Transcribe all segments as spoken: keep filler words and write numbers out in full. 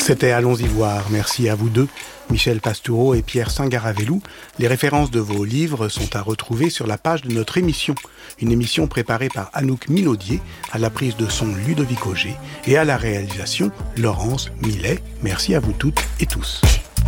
C'était Allons-y voir. Merci à vous deux, Michel Pastoureau et Pierre Singaravelou. Les références de vos livres sont à retrouver sur la page de notre émission. Une émission préparée par Anouk Minaudier, à la prise de son Ludovic Auger et à la réalisation Laurence Millet. Merci à vous toutes et tous.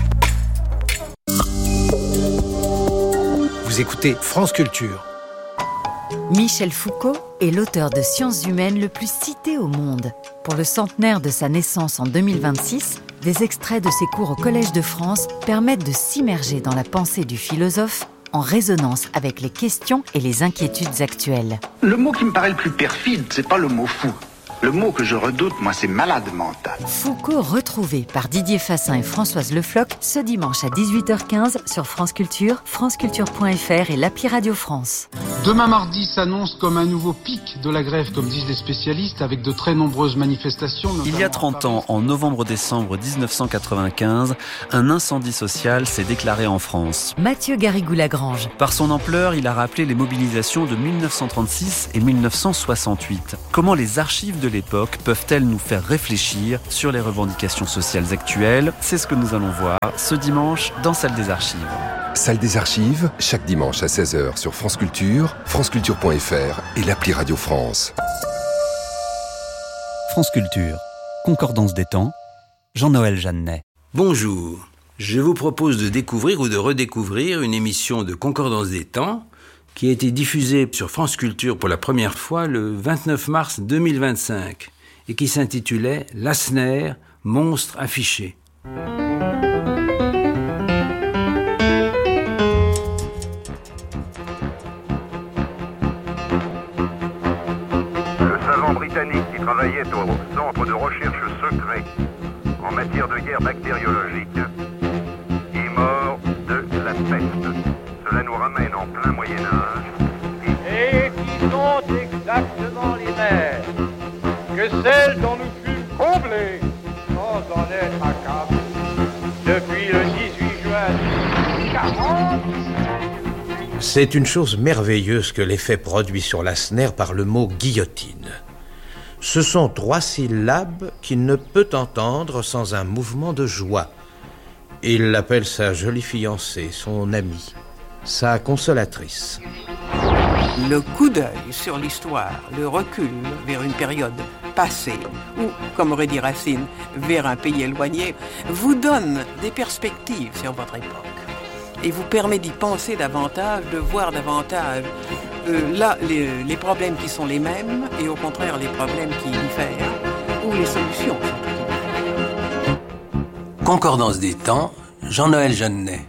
Vous écoutez France Culture. Michel Foucault est l'auteur de sciences humaines le plus cité au monde. Pour le centenaire de sa naissance en deux mille vingt-six, des extraits de ses cours au Collège de France permettent de s'immerger dans la pensée du philosophe en résonance avec les questions et les inquiétudes actuelles. Le mot qui me paraît le plus perfide, c'est pas le mot fou. Le mot que je redoute, moi, c'est malade mental. Foucault retrouvé par Didier Fassin et Françoise Le Floch ce dimanche à dix-huit heures quinze sur France Culture, franceculture point f r et l'appli Radio France. Demain mardi s'annonce comme un nouveau pic de la grève, comme disent les spécialistes, avec de très nombreuses manifestations. Il y a trente ans, en novembre-décembre dix-neuf cent quatre-vingt-quinze, un incendie social s'est déclaré en France. Mathieu Garrigou-Lagrange. Par son ampleur, il a rappelé les mobilisations de mille neuf cent trente-six et mille neuf cent soixante-huit. Comment les archives de l'époque peuvent-elles nous faire réfléchir sur les revendications sociales actuelles? C'est ce que nous allons voir ce dimanche dans Salle des Archives. Salle des Archives, chaque dimanche à seize heures sur France Culture, franceculture point f r et l'appli Radio France. France Culture, Concordance des temps, Jean-Noël Jeannet. Bonjour, je vous propose de découvrir ou de redécouvrir une émission de Concordance des temps qui a été diffusée sur France Culture pour la première fois le vingt-neuf mars deux mille vingt-cinq et qui s'intitulait « Lassner, monstre affiché ». Le savant britannique qui travaillait au centre de recherche secret en matière de guerre bactériologique est mort de la peste. Cela nous ramène en plein Moyen-Âge. Et qui sont exactement les mêmes que celles dont nous fûmes comblés sans en être accablés depuis le dix-huit juin mille huit cent quarante. C'est une chose merveilleuse que l'effet produit sur Lassner par le mot guillotine. Ce sont trois syllabes qu'il ne peut entendre sans un mouvement de joie. Il l'appelle sa jolie fiancée, son amie, sa consolatrice. Le coup d'œil sur l'histoire, le recul vers une période passée, ou, comme aurait dit Racine, vers un pays éloigné, vous donne des perspectives sur votre époque et vous permet d'y penser davantage, de voir davantage euh, là les, les problèmes qui sont les mêmes et au contraire les problèmes qui diffèrent ou les solutions. Concordance des temps, Jean-Noël Jeannet.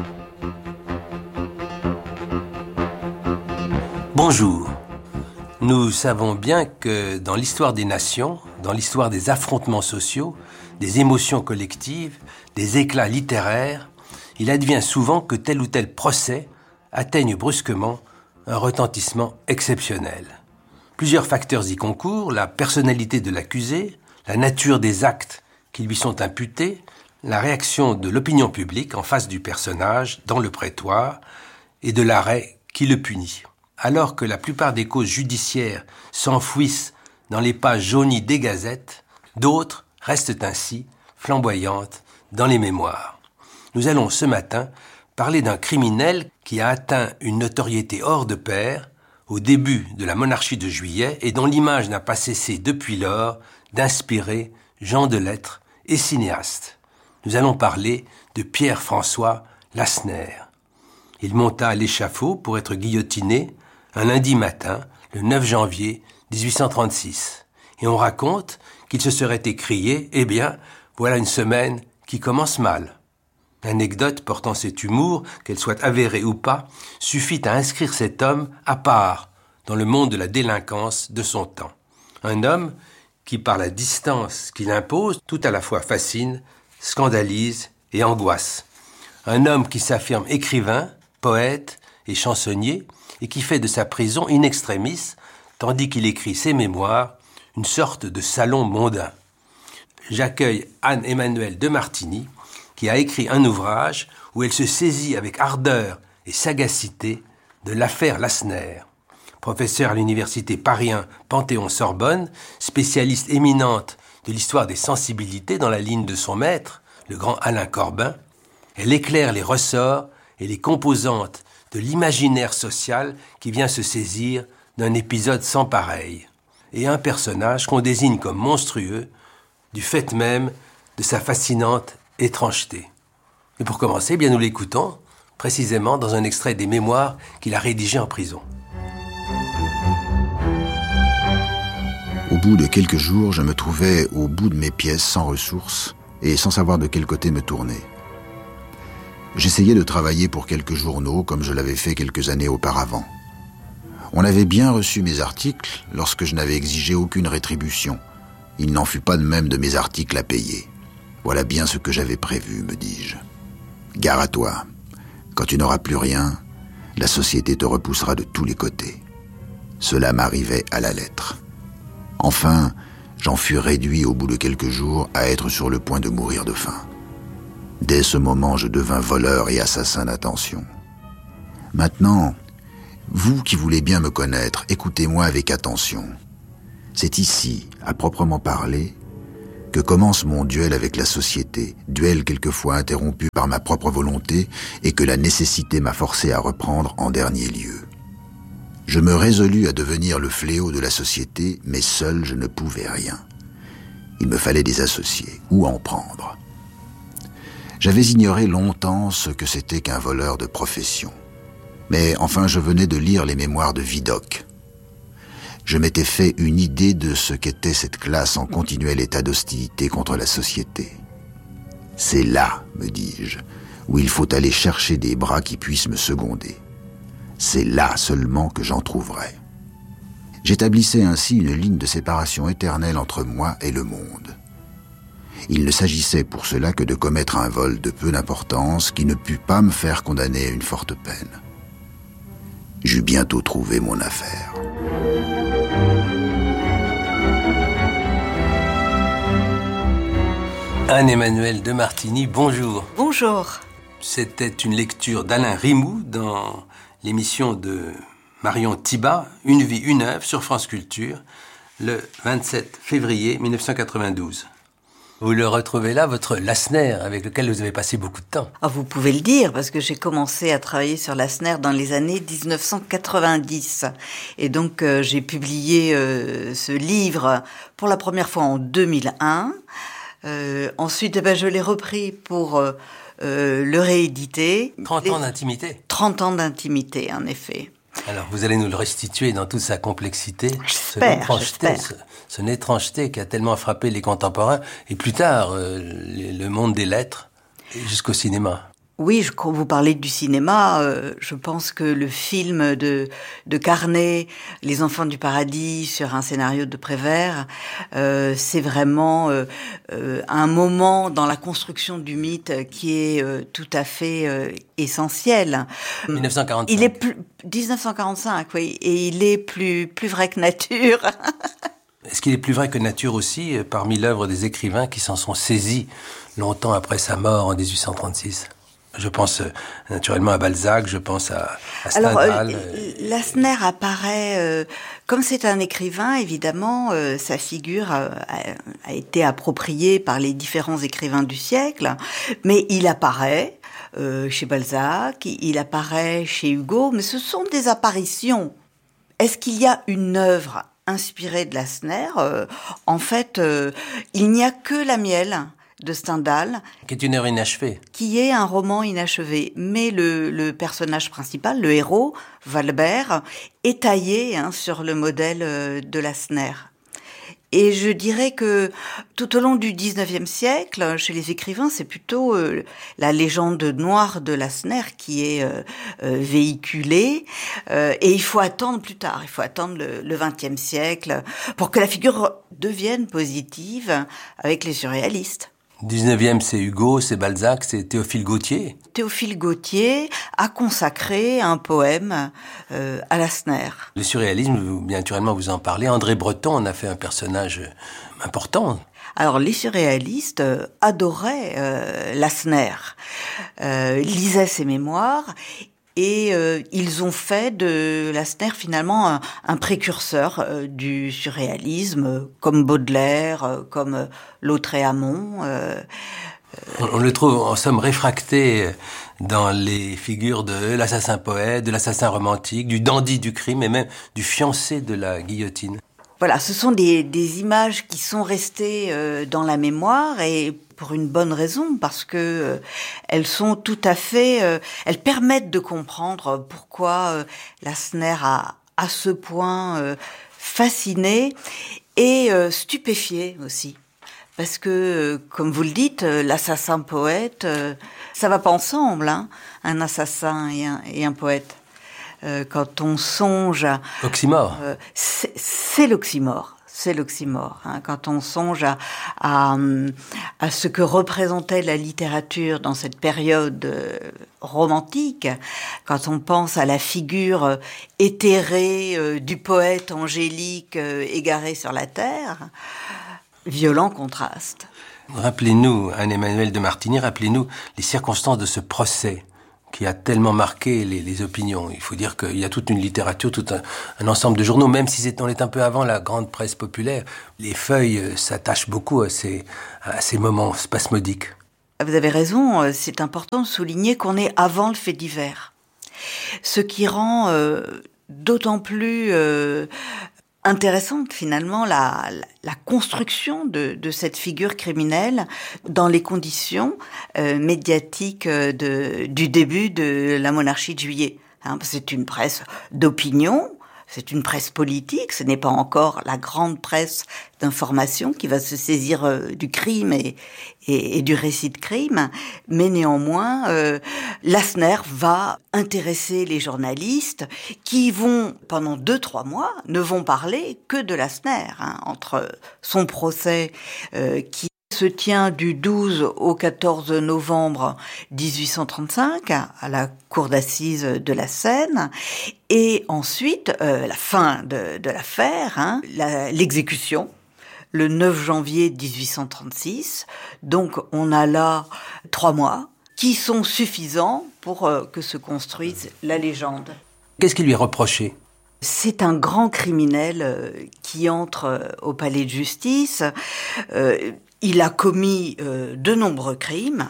Bonjour. Nous savons bien que dans l'histoire des nations, dans l'histoire des affrontements sociaux, des émotions collectives, des éclats littéraires, il advient souvent que tel ou tel procès atteigne brusquement un retentissement exceptionnel. Plusieurs facteurs y concourent, la personnalité de l'accusé, la nature des actes qui lui sont imputés, la réaction de l'opinion publique en face du personnage dans le prétoire et de l'arrêt qui le punit. Alors que la plupart des causes judiciaires s'enfouissent dans les pages jaunies des gazettes, d'autres restent ainsi flamboyantes dans les mémoires. Nous allons ce matin parler d'un criminel qui a atteint une notoriété hors de pair au début de la monarchie de Juillet et dont l'image n'a pas cessé depuis lors d'inspirer gens de lettres et cinéastes. Nous allons parler de Pierre-François Lassner. Il monta à l'échafaud pour être guillotiné un lundi matin, le neuf janvier dix-huit cent trente-six. Et on raconte qu'il se serait écrié « Eh bien, voilà une semaine qui commence mal ». L'anecdote portant cet humour, qu'elle soit avérée ou pas, suffit à inscrire cet homme à part dans le monde de la délinquance de son temps. Un homme qui, par la distance qu'il impose, tout à la fois fascine, scandalise et angoisse. Un homme qui s'affirme écrivain, poète et chansonnier, et qui fait de sa prison in extremis, tandis qu'il écrit ses mémoires, une sorte de salon mondain. J'accueille Anne-Emmanuelle de Martigny, qui a écrit un ouvrage où elle se saisit avec ardeur et sagacité de l'affaire Lassner. Professeure à l'université Paris un Panthéon-Sorbonne, spécialiste éminente de l'histoire des sensibilités dans la ligne de son maître, le grand Alain Corbin. Elle éclaire les ressorts et les composantes de l'imaginaire social qui vient se saisir d'un épisode sans pareil, et un personnage qu'on désigne comme monstrueux du fait même de sa fascinante étrangeté. Et pour commencer, eh bien nous l'écoutons précisément dans un extrait des mémoires qu'il a rédigés en prison. Au bout de quelques jours, je me trouvais au bout de mes pièces, sans ressources et sans savoir de quel côté me tourner. J'essayais de travailler pour quelques journaux comme je l'avais fait quelques années auparavant. On avait bien reçu mes articles lorsque je n'avais exigé aucune rétribution. Il n'en fut pas de même de mes articles à payer. Voilà bien ce que j'avais prévu, me dis-je. Gare à toi. Quand tu n'auras plus rien, la société te repoussera de tous les côtés. Cela m'arrivait à la lettre. Enfin, j'en fus réduit au bout de quelques jours à être sur le point de mourir de faim. Dès ce moment, je devins voleur et assassin d'attention. Maintenant, vous qui voulez bien me connaître, écoutez-moi avec attention. C'est ici, à proprement parler, que commence mon duel avec la société, duel quelquefois interrompu par ma propre volonté et que la nécessité m'a forcé à reprendre en dernier lieu. Je me résolus à devenir le fléau de la société, mais seul je ne pouvais rien. Il me fallait des associés, où en prendre. J'avais ignoré longtemps ce que c'était qu'un voleur de profession. Mais enfin, je venais de lire les mémoires de Vidocq. Je m'étais fait une idée de ce qu'était cette classe en continuel état d'hostilité contre la société. C'est là, me dis-je, où il faut aller chercher des bras qui puissent me seconder. C'est là seulement que j'en trouverai. J'établissais ainsi une ligne de séparation éternelle entre moi et le monde. Il ne s'agissait pour cela que de commettre un vol de peu d'importance qui ne put pas me faire condamner à une forte peine. J'eus bientôt trouvé mon affaire. Anne-Emmanuelle de Martigny, bonjour. Bonjour. C'était une lecture d'Alain Rimoux dans l'émission de Marion Thibat, Une vie, une œuvre, sur France Culture, le vingt-sept février mille neuf cent quatre-vingt-douze. Vous le retrouvez là, votre Lassner, avec lequel vous avez passé beaucoup de temps. Ah, vous pouvez le dire, parce que j'ai commencé à travailler sur Lassner dans les années dix-neuf cent quatre-vingt-dix. Et donc, euh, j'ai publié euh, ce livre pour la première fois en deux mille un. Euh, ensuite, eh ben, je l'ai repris pour euh, euh, le rééditer. trente ans d'intimité. trente ans d'intimité, en effet. Alors, vous allez nous le restituer dans toute sa complexité. J'espère, son j'espère. Ce, son étrangeté qui a tellement frappé les contemporains, et plus tard, euh, le, le monde des lettres, jusqu'au cinéma. Oui, je, quand vous parlez du cinéma, euh, je pense que le film de, de Carnet, Les Enfants du Paradis, sur un scénario de Prévert, euh, c'est vraiment euh, euh, un moment dans la construction du mythe qui est euh, tout à fait euh, essentiel. dix-neuf cent quarante-cinq. Il est plus, dix-neuf cent quarante-cinq, oui, et il est plus, plus vrai que nature. Est-ce qu'il est plus vrai que nature aussi, euh, parmi l'œuvre des écrivains qui s'en sont saisis longtemps après sa mort en dix-huit cent trente-six ? Je pense euh, naturellement à Balzac, je pense à, à Stendhal. Alors, euh, Lassner apparaît, euh, comme c'est un écrivain, évidemment, euh, sa figure a, a été appropriée par les différents écrivains du siècle, mais il apparaît euh, chez Balzac, il apparaît chez Hugo, mais ce sont des apparitions. Est-ce qu'il y a une œuvre inspirée de Lassner ? euh, En fait, euh, il n'y a que La Miel de Stendhal, qui est une œuvre inachevée, qui est un roman inachevé. Mais le, le personnage principal, le héros, Valbert, est taillé hein, sur le modèle de Lassner. Et je dirais que tout au long du dix-neuvième siècle, chez les écrivains, c'est plutôt euh, la légende noire de Lassner qui est euh, euh, véhiculée. Euh, et il faut attendre plus tard, il faut attendre le, le vingtième siècle pour que la figure devienne positive avec les surréalistes. dix-neuvième, c'est Hugo, c'est Balzac, c'est Théophile Gautier. Théophile Gautier a consacré un poème euh, à Lassner. Le surréalisme, vous, bien naturellement, vous en parlez. André Breton en a fait un personnage important. Alors, les surréalistes euh, adoraient euh, Lassner, euh, lisaient ses mémoires, Et euh, ils ont fait de Lassner finalement un, un précurseur euh, du surréalisme, euh, comme Baudelaire, euh, comme euh, Lautréamont. Euh, On, on le trouve en somme réfracté dans les figures de l'assassin poète, de l'assassin romantique, du dandy du crime et même du fiancé de la guillotine. Voilà, ce sont des, des images qui sont restées euh, dans la mémoire et pour une bonne raison, parce que euh, elles sont tout à fait, euh, elles permettent de comprendre pourquoi euh, Lassner a à ce point euh, fasciné et euh, stupéfié aussi. Parce que, euh, comme vous le dites, euh, l'assassin poète, euh, ça va pas ensemble, hein, un assassin et un, et un poète. Euh, quand on songe à... Oxymore. Euh, c'est, c'est l'oxymore, c'est l'oxymore. Hein, quand on songe à, à, à ce que représentait la littérature dans cette période euh, romantique, quand on pense à la figure euh, éthérée euh, du poète angélique euh, égaré sur la terre, violent contraste. Rappelez-nous, Anne-Emmanuelle de Martigny, rappelez-nous les circonstances de ce procès qui a tellement marqué les, les opinions. Il faut dire qu'il y a toute une littérature, tout un, un ensemble de journaux, même si c'est, on est un peu avant la grande presse populaire. Les feuilles s'attachent beaucoup à ces, à ces moments spasmodiques. Vous avez raison, c'est important de souligner qu'on est avant le fait divers. Ce qui rend euh, d'autant plus euh, intéressante finalement la, la, la construction de, de cette figure criminelle dans les conditions euh, médiatiques de, du début de la monarchie de Juillet. Hein, c'est une presse d'opinion, c'est une presse politique, ce n'est pas encore la grande presse d'information qui va se saisir euh, du crime et, et, et du récit de crime, mais néanmoins, euh, Lassner va intéresser les journalistes qui vont, pendant deux, trois mois, ne vont parler que de Lassner, hein, entre son procès euh, qui se tient du douze au quatorze novembre dix-huit cent trente-cinq à la cour d'assises de la Seine, et ensuite euh, la fin de, de l'affaire, hein, la, l'exécution, le neuf janvier dix-huit cent trente-six. Donc on a là trois mois qui sont suffisants pour euh, que se construise la légende. Qu'est-ce qui lui est reproché ? C'est un grand criminel euh, qui entre euh, au palais de justice. Euh, il a commis euh, de nombreux crimes,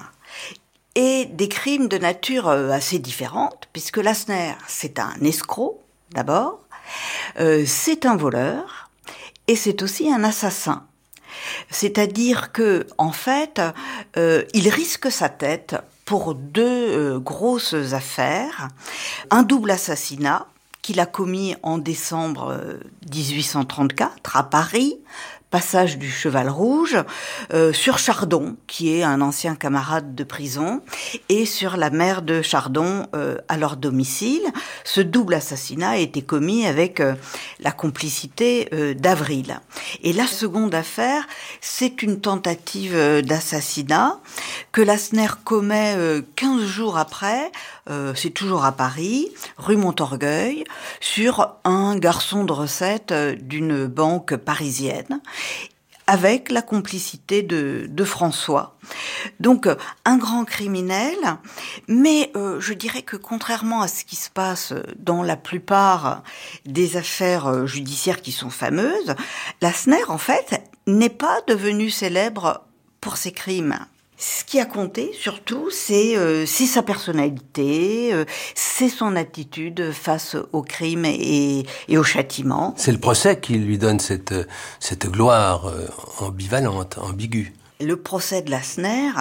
et des crimes de nature euh, assez différente, puisque Lassner, c'est un escroc, d'abord, euh, c'est un voleur, et c'est aussi un assassin. C'est-à-dire que, en fait, euh, il risque sa tête pour deux euh, grosses affaires, un double assassinat qu'il a commis en décembre dix-huit cent trente-quatre à Paris, passage du Cheval Rouge, euh, sur Chardon, qui est un ancien camarade de prison, et sur la mère de Chardon euh, à leur domicile. Ce double assassinat a été commis avec euh, la complicité euh, d'Avril. Et la seconde affaire, c'est une tentative euh, d'assassinat que Lassner commet euh, quinze jours après, euh, c'est toujours à Paris, rue Montorgueil, sur un garçon de recette euh, d'une banque parisienne, avec la complicité de, de François. Donc, un grand criminel, mais euh, je dirais que contrairement à ce qui se passe dans la plupart des affaires judiciaires qui sont fameuses, Lassner, en fait, n'est pas devenu célèbre pour ses crimes. Ce qui a compté, surtout, c'est, euh, c'est sa personnalité, euh, c'est son attitude face au crime et, et au châtiment. C'est le procès qui lui donne cette, cette gloire euh, ambivalente, ambiguë. Le procès de Lassner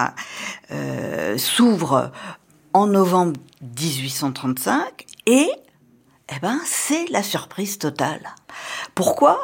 euh, s'ouvre en novembre dix-huit cent trente-cinq et eh ben, c'est la surprise totale. Pourquoi ?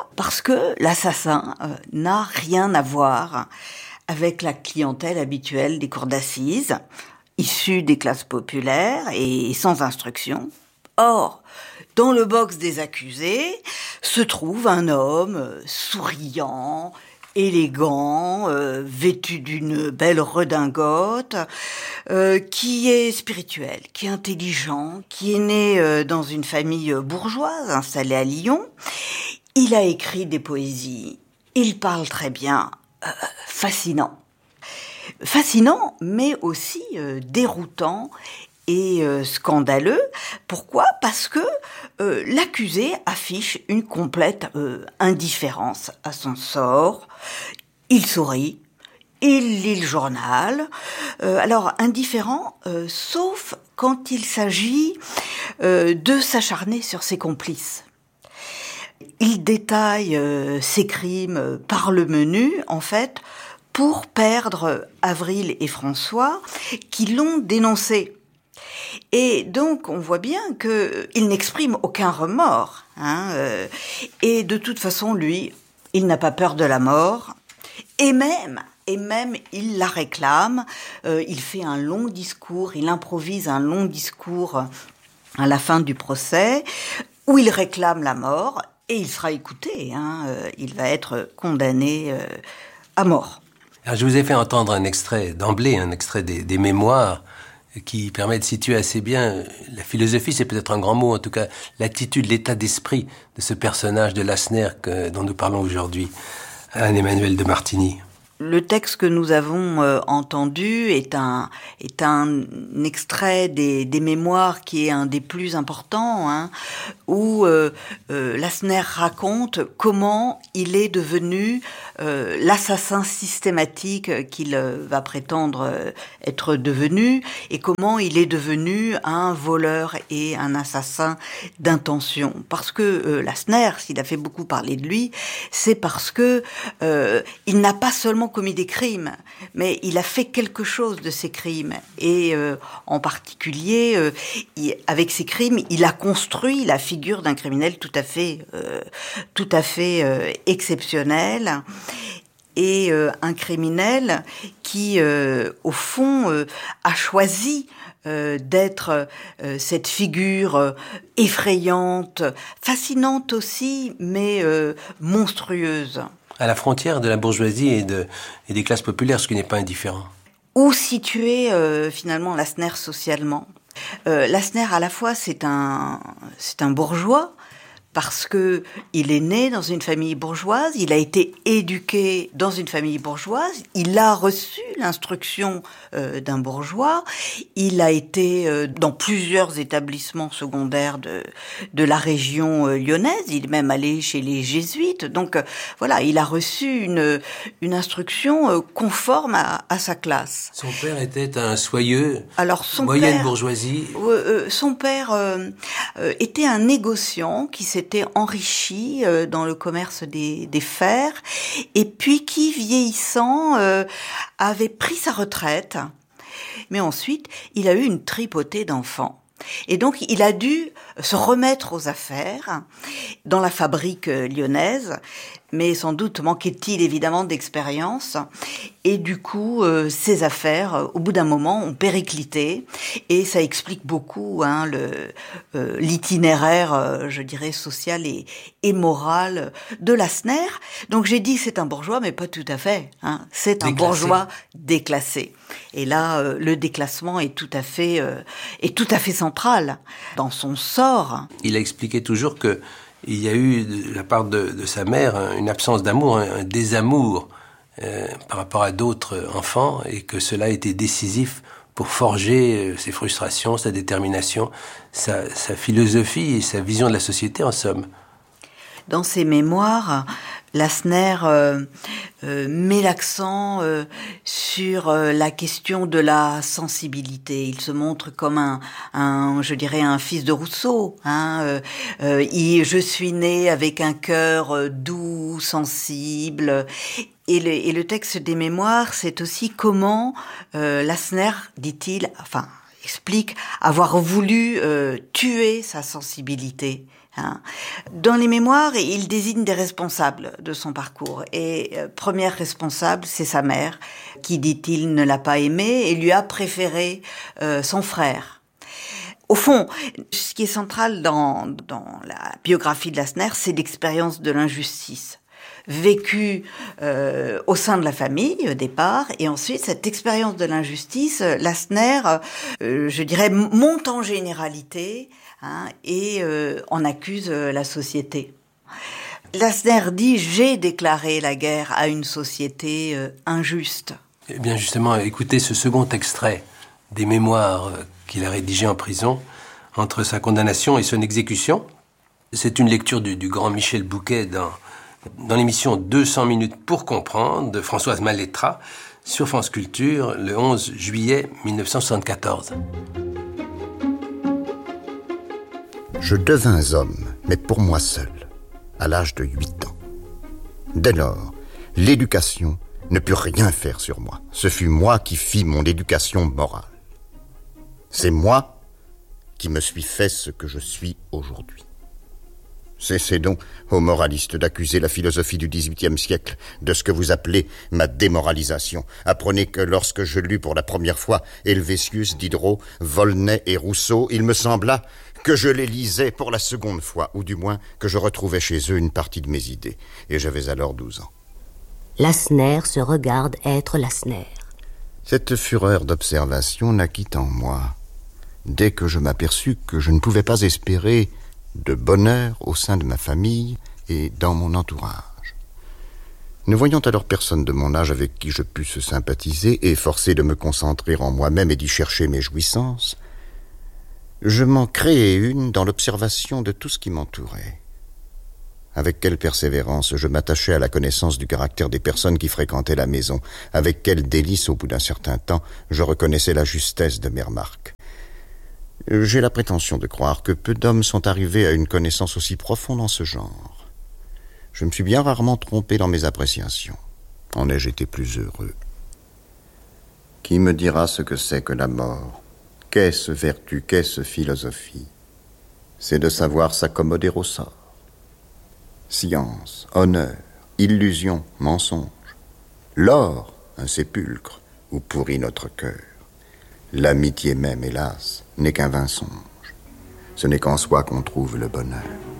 Parce que l'assassin euh, n'a rien à voir avec la clientèle habituelle des cours d'assises, issue des classes populaires et sans instruction. Or, dans le box des accusés, se trouve un homme souriant, élégant, euh, vêtu d'une belle redingote, euh, qui est spirituel, qui est intelligent, qui est né euh, dans une famille bourgeoise installée à Lyon. Il a écrit des poésies, il parle très bien, euh, fascinant. Fascinant, mais aussi euh, déroutant est euh, scandaleux. Pourquoi ? Parce que euh, l'accusé affiche une complète euh, indifférence à son sort. Il sourit, il lit le journal. Euh, alors, indifférent, euh, sauf quand il s'agit euh, de s'acharner sur ses complices. Il détaille euh, ses crimes par le menu, en fait, pour perdre Avril et François, qui l'ont dénoncé. Et donc, on voit bien qu'il n'exprime aucun remords. Hein, euh, et de toute façon, lui, il n'a pas peur de la mort. Et même, et même, il la réclame. Euh, il fait un long discours, il improvise un long discours à la fin du procès, où il réclame la mort, et il sera écouté. Hein, euh, il va être condamné euh, à mort. Alors, je vous ai fait entendre un extrait d'emblée, un extrait des, des mémoires, qui permet de situer assez bien la philosophie, c'est peut-être un grand mot, en tout cas l'attitude, l'état d'esprit de ce personnage de Lassner que, dont nous parlons aujourd'hui, Anne-Emmanuelle de Martigny. Le texte que nous avons euh, entendu est un est un extrait des, des mémoires qui est un des plus importants, hein, où euh, euh, Lassner raconte comment il est devenu euh, l'assassin systématique qu'il euh, va prétendre euh, être devenu, et comment il est devenu un voleur et un assassin d'intention. Parce que euh, Lassner, s'il a fait beaucoup parler de lui, c'est parce que euh, il n'a pas seulement commis des crimes, mais il a fait quelque chose de ces crimes. Et euh, en particulier, euh, il, avec ces crimes, il a construit la figure d'un criminel tout à fait, euh, tout à fait euh, exceptionnel. Et euh, un criminel qui, euh, au fond, euh, a choisi euh, d'être euh, cette figure euh, effrayante, fascinante aussi, mais euh, monstrueuse. À la frontière de la bourgeoisie et, de, et des classes populaires, ce qui n'est pas indifférent. Où situer euh, finalement Lassner socialement ? euh, Lassner, à la fois, c'est un, c'est un bourgeois, parce que il est né dans une famille bourgeoise, il a été éduqué dans une famille bourgeoise, il a reçu l'instruction euh, d'un bourgeois, il a été euh, dans plusieurs établissements secondaires de de la région euh, lyonnaise, il est même allé chez les jésuites, donc euh, voilà, il a reçu une une instruction euh, conforme à, à sa classe. Son père était un soyeux, Alors son moyenne père, bourgeoisie. Euh, euh, son père euh, euh, était un négociant qui s'était était enrichi euh, dans le commerce des, des fers, et puis qui, vieillissant, euh, avait pris sa retraite. Mais ensuite, il a eu une tripotée d'enfants. Et donc, il a dû se remettre aux affaires dans la fabrique lyonnaise, mais sans doute manquait-il évidemment d'expérience. Et du coup, euh, ces affaires, au bout d'un moment, ont périclité. Et ça explique beaucoup hein, le, euh, l'itinéraire, euh, je dirais, social et, et moral de Lassner. Donc j'ai dit que c'est un bourgeois, mais pas tout à fait. Hein. C'est un Déclassé. bourgeois déclassé. Et là, euh, le déclassement est tout à fait, euh, est tout à fait central dans son sort. Il a expliqué toujours que il y a eu de la part de, de sa mère une absence d'amour, un, un désamour euh, par rapport à d'autres enfants, et que cela a été décisif pour forger ses frustrations, sa détermination, sa, sa philosophie et sa vision de la société, en somme. Dans ses mémoires, Lassner euh, euh, met l'accent euh, sur euh, la question de la sensibilité. Il se montre comme un, un je dirais, un fils de Rousseau. Hein, euh, euh, il, je suis né avec un cœur euh, doux, sensible. Et le, et le texte des mémoires, c'est aussi comment euh, Lassner, dit-il, enfin explique avoir voulu euh, tuer sa sensibilité. Hein. Dans les mémoires, il désigne des responsables de son parcours. Et euh, première responsable, c'est sa mère, qui, dit-il, ne l'a pas aimé et lui a préféré euh, son frère. Au fond, ce qui est central dans, dans la biographie de Lassner, c'est l'expérience de l'injustice vécue euh, au sein de la famille au départ, et ensuite cette expérience de l'injustice, Lassner, euh, je dirais, monte en généralité hein, et euh, en accuse euh, la société. Lassner dit « J'ai déclaré la guerre à une société euh, injuste ». Eh bien justement, écoutez ce second extrait des mémoires qu'il a rédigées en prison entre sa condamnation et son exécution. C'est une lecture du, du grand Michel Bouquet dans, dans l'émission deux cents minutes pour comprendre de Françoise Malétra sur France Culture le onze juillet mille neuf cent soixante-quatorze. Je devins homme, mais pour moi seul, à l'âge de huit ans. Dès lors, l'éducation ne put rien faire sur moi. Ce fut moi qui fis mon éducation morale. C'est moi qui me suis fait ce que je suis aujourd'hui. Cessez donc, ô moralistes, d'accuser la philosophie du dix-huitième siècle de ce que vous appelez ma démoralisation. Apprenez que lorsque je lus pour la première fois Helvétius, Diderot, Volney et Rousseau, il me sembla que je les lisais pour la seconde fois, ou du moins que je retrouvais chez eux une partie de mes idées. Et j'avais alors douze ans. Lassner se regarde être Lassner. Cette fureur d'observation naquit en moi dès que je m'aperçus que je ne pouvais pas espérer de bonheur au sein de ma famille et dans mon entourage. Ne voyant alors personne de mon âge avec qui je pusse sympathiser et forcé de me concentrer en moi-même et d'y chercher mes jouissances, je m'en créai une dans l'observation de tout ce qui m'entourait. Avec quelle persévérance je m'attachais à la connaissance du caractère des personnes qui fréquentaient la maison, avec quel délice, au bout d'un certain temps, je reconnaissais la justesse de mes remarques. J'ai la prétention de croire que peu d'hommes sont arrivés à une connaissance aussi profonde en ce genre. Je me suis bien rarement trompé dans mes appréciations. En ai-je été plus heureux? Qui me dira ce que c'est que la mort? Qu'est-ce vertu, qu'est-ce philosophie? C'est de savoir s'accommoder au sort. Science, honneur, illusion, mensonge. L'or, un sépulcre où pourrit notre cœur. L'amitié même, hélas, n'est qu'un vain songe. Ce n'est qu'en soi qu'on trouve le bonheur.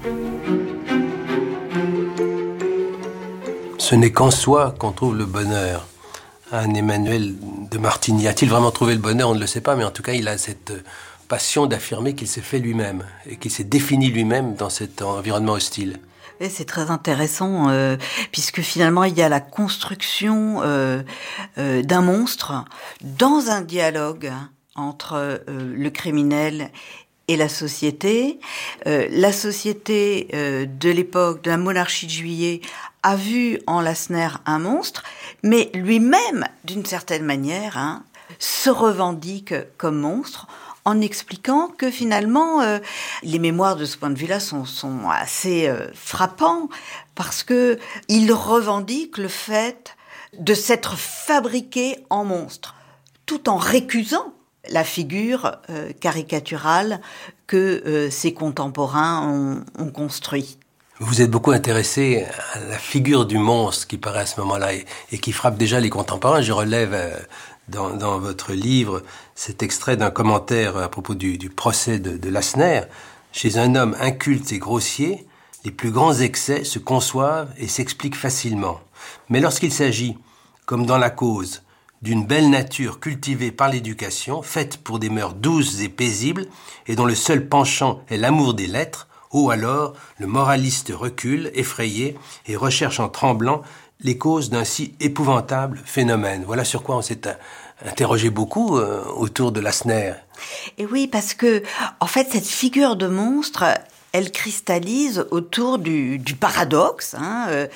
Ce n'est qu'en soi qu'on trouve le bonheur. Anne Emmanuel de Martigny a-t-il vraiment trouvé le bonheur? On ne le sait pas, mais en tout cas, il a cette passion d'affirmer qu'il s'est fait lui-même et qu'il s'est défini lui-même dans cet environnement hostile. Et c'est très intéressant, euh, puisque finalement, il y a la construction euh, euh, d'un monstre dans un dialogue entre euh, le criminel et la société. Euh, la société euh, de l'époque, de la monarchie de Juillet, a vu en Lassner un monstre, mais lui-même, d'une certaine manière, hein, se revendique comme monstre, en expliquant que finalement, euh, les mémoires de ce point de vue-là sont, sont assez euh, frappants, parce que il revendique le fait de s'être fabriqué en monstre, tout en récusant la figure euh, caricaturale que euh, ses contemporains ont, ont construit. Vous êtes beaucoup intéressé à la figure du monstre qui paraît à ce moment-là et, et qui frappe déjà les contemporains. Je relève euh, dans, dans votre livre cet extrait d'un commentaire à propos du, du procès de, de Lassner. Chez un homme inculte et grossier, les plus grands excès se conçoivent et s'expliquent facilement. Mais lorsqu'il s'agit, comme dans la cause, d'une belle nature cultivée par l'éducation, faite pour des mœurs douces et paisibles, et dont le seul penchant est l'amour des lettres, oh alors, le moraliste recule, effrayé, et recherche en tremblant les causes d'un si épouvantable phénomène. Voilà sur quoi on s'est interrogé beaucoup euh, autour de Lassner. Et oui, parce que, en fait, cette figure de monstre, elle cristallise autour du, du paradoxe, hein, euh,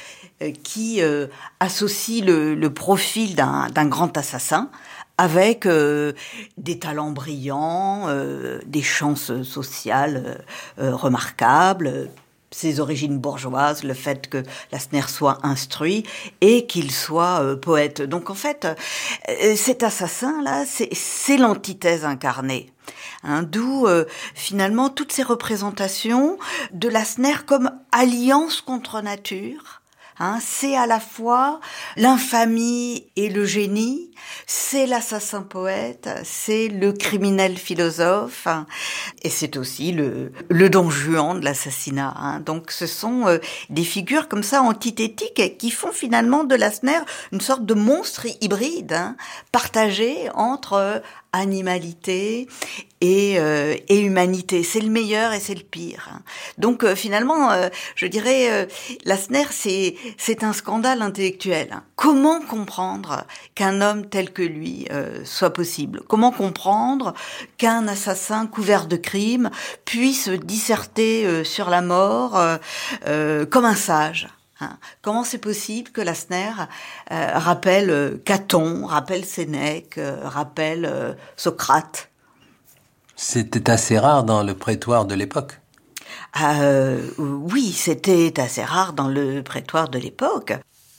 qui euh, associe le, le profil d'un, d'un grand assassin avec euh, des talents brillants, euh, des chances sociales euh, remarquables, ses origines bourgeoises, le fait que Lassner soit instruit et qu'il soit euh, poète. Donc en fait, euh, cet assassin-là, c'est, c'est l'antithèse incarnée. Hein, d'où euh, finalement toutes ces représentations de Lassner comme alliance contre nature. Hein, c'est à la fois l'infamie et le génie, c'est l'assassin poète, c'est le criminel philosophe, hein, et c'est aussi le, le Don Juan de l'assassinat. Hein. Donc ce sont euh, des figures comme ça antithétiques qui font finalement de Lassner une sorte de monstre hybride, hein, partagé entre euh, animalité et, euh, et humanité. C'est le meilleur et c'est le pire. Donc euh, finalement, euh, je dirais, euh, Lassner, c'est, c'est un scandale intellectuel. Comment comprendre qu'un homme tel que lui euh, soit possible ? Comment comprendre qu'un assassin couvert de crimes puisse disserter euh, sur la mort euh, euh, comme un sage ? Hein. Comment c'est possible que Lassner euh, rappelle euh, Caton, rappelle Sénèque, euh, rappelle euh, Socrate ? C'était assez rare dans le prétoire de l'époque. Euh, oui, c'était assez rare dans le prétoire de l'époque.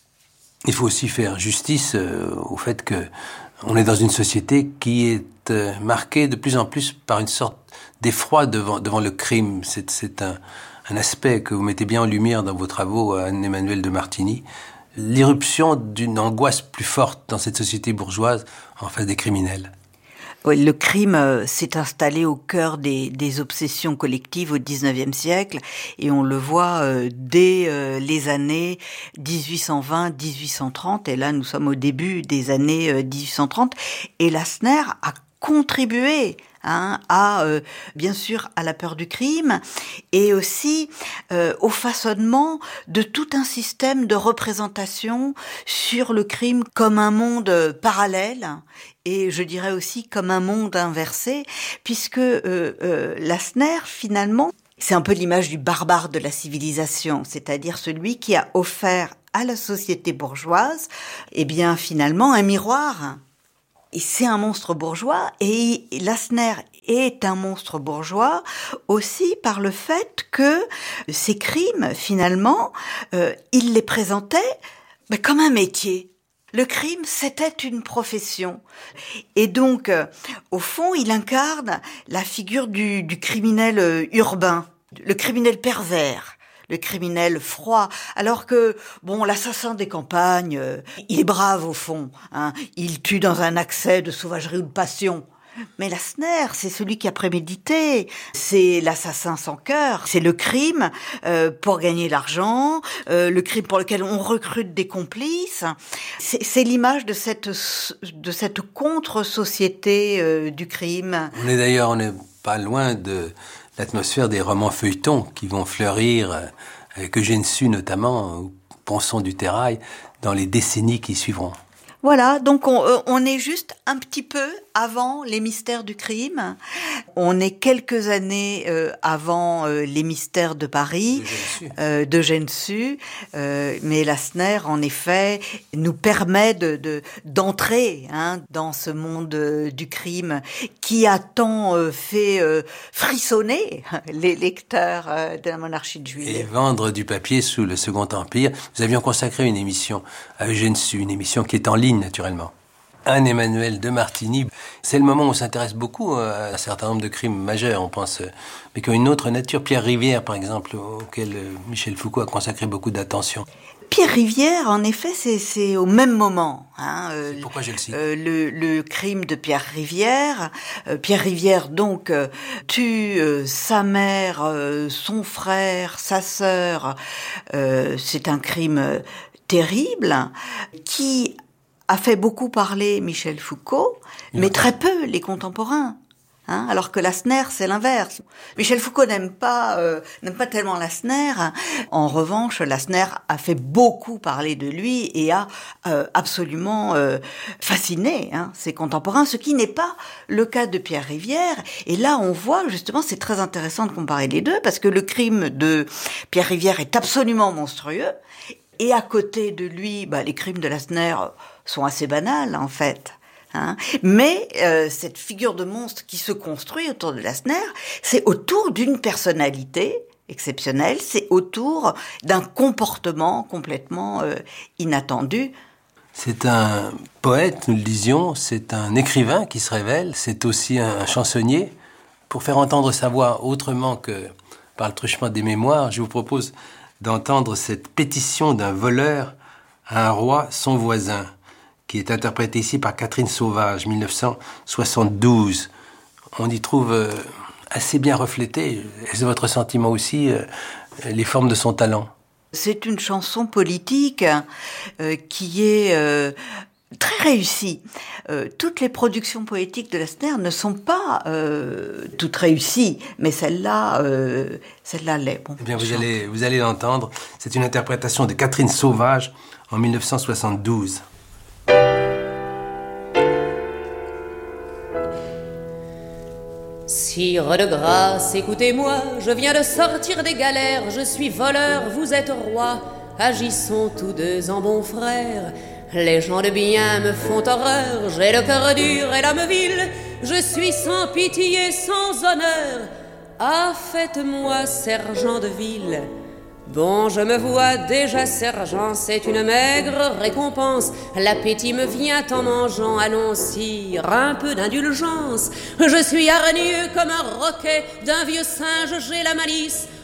Il faut aussi faire justice euh, au fait que on est dans une société qui est euh, marquée de plus en plus par une sorte d'effroi devant, devant le crime. C'est, c'est un, un aspect que vous mettez bien en lumière dans vos travaux, Anne-Emmanuelle de Martigny. L'irruption d'une angoisse plus forte dans cette société bourgeoise en face des criminels. Oui, le crime euh, s'est installé au cœur des, des obsessions collectives au dix-neuvième siècle et on le voit euh, dès euh, les années dix-huit cent vingt à dix-huit cent trente et là nous sommes au début des années euh, dix-huit cent trente et Lassner a contribué Hein, à euh, bien sûr à la peur du crime et aussi euh, au façonnement de tout un système de représentation sur le crime comme un monde parallèle et je dirais aussi comme un monde inversé puisque euh, euh, Lassner finalement c'est un peu l'image du barbare de la civilisation, c'est-à-dire celui qui a offert à la société bourgeoise eh bien finalement un miroir. Et c'est un monstre bourgeois, et Lassner est un monstre bourgeois aussi par le fait que ces crimes, finalement, euh, il les présentait ben, comme un métier. Le crime, c'était une profession. Et donc, euh, au fond, il incarne la figure du, du criminel euh, urbain, le criminel pervers. Le criminel froid, alors que, bon, l'assassin des campagnes, euh, il est brave au fond, hein, il tue dans un accès de sauvagerie ou de passion. Mais Lassner, c'est celui qui a prémédité, c'est l'assassin sans cœur, c'est le crime euh, pour gagner l'argent, euh, le crime pour lequel on recrute des complices. C'est, c'est l'image de cette, de cette contre-société euh, du crime. On est d'ailleurs, on n'est pas loin de l'atmosphère des romans feuilletons qui vont fleurir, euh, avec Eugène Sue notamment, ou Ponson du Terrail, dans les décennies qui suivront. Voilà, donc on, on est juste un petit peu avant les mystères du crime. On est quelques années euh, avant euh, les mystères de Paris, euh, d'Eugène Sue. Euh, mais Lassner, en effet, nous permet de, de, d'entrer hein, dans ce monde euh, du crime qui a tant euh, fait euh, frissonner les lecteurs euh, de la monarchie de Juillet. Et vendre du papier sous le Second Empire. Nous avions consacré une émission à Eugène Sue, une émission qui est en ligne naturellement. Anne-Emmanuelle de Martigny, c'est le moment où on s'intéresse beaucoup à un certain nombre de crimes majeurs, on pense, mais qui ont une autre nature. Pierre Rivière, par exemple, auquel Michel Foucault a consacré beaucoup d'attention. Pierre Rivière, en effet, c'est, c'est au même moment. Hein, euh, pourquoi je le cite. Euh, le, le crime de Pierre Rivière. Euh, Pierre Rivière, donc, euh, tue euh, sa mère, euh, son frère, sa sœur. Euh, c'est un crime euh, terrible qui a fait beaucoup parler Michel Foucault, mais très peu les contemporains. Hein, alors que Lassner, c'est l'inverse. Michel Foucault n'aime pas, euh, n'aime pas tellement Lassner. En revanche, Lassner a fait beaucoup parler de lui et a euh, absolument euh, fasciné hein, ses contemporains, ce qui n'est pas le cas de Pierre Rivière. Et là, on voit justement, c'est très intéressant de comparer les deux, parce que le crime de Pierre Rivière est absolument monstrueux. Et à côté de lui, bah, les crimes de Lassner sont assez banals, en fait. Hein. Mais euh, cette figure de monstre qui se construit autour de Lassner, c'est autour d'une personnalité exceptionnelle, c'est autour d'un comportement complètement euh, inattendu. C'est un poète, nous le disions, c'est un écrivain qui se révèle, c'est aussi un chansonnier. Pour faire entendre sa voix autrement que par le truchement des mémoires, je vous propose d'entendre cette pétition d'un voleur à un roi, son voisin, qui est interprétée ici par Catherine Sauvage, dix-neuf cent soixante-douze. On y trouve euh, assez bien reflété, est-ce votre sentiment aussi, euh, les formes de son talent? C'est une chanson politique euh, qui est euh, très réussie. euh, toutes les productions poétiques de Lassner ne sont pas euh, toutes réussies, mais celle-là, euh, celle-là l'est. Bon, eh bien, vous allez, vous allez l'entendre. C'est une interprétation de Catherine Sauvage en mille neuf cent soixante-douze. Sire de grâce, écoutez-moi, je viens de sortir des galères, je suis voleur, vous êtes roi, agissons tous deux en bons frères. Les gens de bien me font horreur, j'ai le cœur dur et l'âme vile, je suis sans pitié, sans honneur. Ah, faites-moi sergent de ville. Bon, je me vois déjà sergent, c'est une maigre récompense. L'appétit me vient en mangeant, allons sire, un peu d'indulgence. Je suis hargneux comme un roquet, d'un vieux singe j'ai la malice.